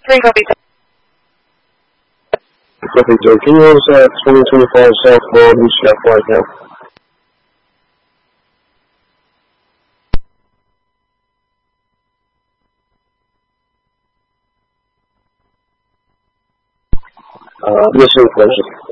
3 copy. Copy, Joe. Can you hold us at 2025 southbound East Cat Flight now? Yes, sir, pleasure.